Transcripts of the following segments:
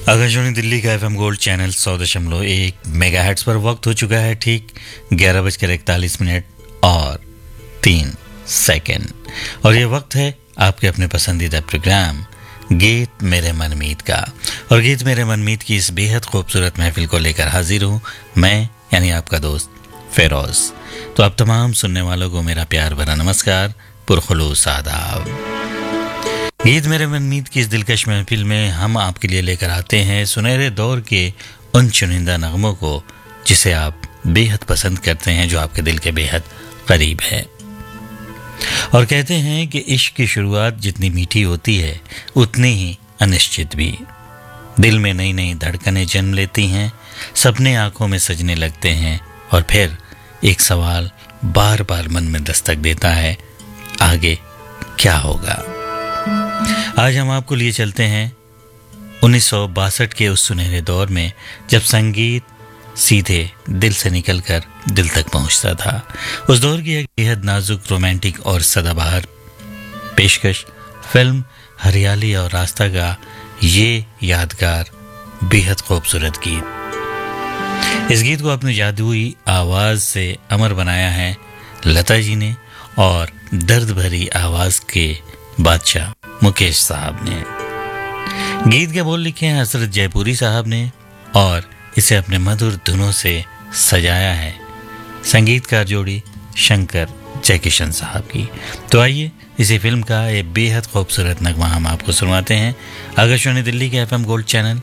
आकाशवाणी दिल्ली का FM gold channel 100.1 megahertz पर वक्त हो चुका है ठीक 11:41 और 3 सेकंड। और ये वक्त है आपके अपने पसंदीदा प्रोग्राम गीत मेरे मनमीत का। और गीत मेरे मनमीत की इस बेहद खूबसूरत महफिल को लेकर हाजिर हूँ मैं, यानी आपका दोस्त फेरोज। तो आप तमाम सुनने वालों को मेरा प्यार भरा नमस्कार, पुरखुलूस आदाब। गीत मेरे मनमीत की इस दिलकश महफिल में हम आपके लिए लेकर आते हैं सुनहरे दौर के उन चुनिंदा नगमों को जिसे आप बेहद पसंद करते हैं, जो आपके दिल के बेहद करीब है। और कहते हैं कि इश्क की शुरुआत जितनी मीठी होती है उतनी ही अनिश्चित भी। दिल में नई नई धड़कनें जन्म लेती हैं, सपने आंखों में सजने लगते हैं और फिर एक सवाल बार बार मन में दस्तक देता है, आगे क्या होगा। आज हम आपको लिए चलते हैं 1962 के उस सुनहरे दौर में जब संगीत सीधे दिल से निकलकर दिल तक पहुंचता था। उस दौर की एक बेहद नाजुक, रोमांटिक और सदाबहार पेशकश फिल्म हरियाली और रास्ता का ये यादगार बेहद खूबसूरत गीत। इस गीत को अपनी जादुई आवाज से अमर बनाया है लता जी ने और दर्द भरी आवाज के बादशाह मुकेश साहब ने। गीत के बोल लिखे हैं हसरत जयपुरी साहब ने और इसे अपने मधुर धुनों से सजाया है संगीतकार जोड़ी शंकर जयकिशन साहब की। तो आइए इसी फिल्म का ये बेहद खूबसूरत नगमा हम आपको सुनवाते हैं आकाशवाणी दिल्ली के एफएम गोल्ड चैनल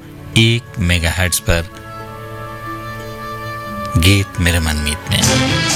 100.1 मेगाहर्ट्ज पर गीत मेरे मनमीत में।